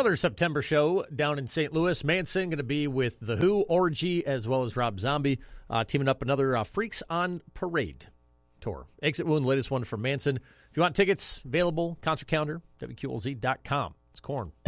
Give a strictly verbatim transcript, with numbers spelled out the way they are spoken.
Another September show down in Saint Louis. Manson going to be with The Who, Orgy, as well as Rob Zombie, uh, teaming up another uh, Freaks on Parade tour. Exit Wound, latest one from Manson. If you want tickets, available, concert calendar, W Q L Z dot com. It's Korn.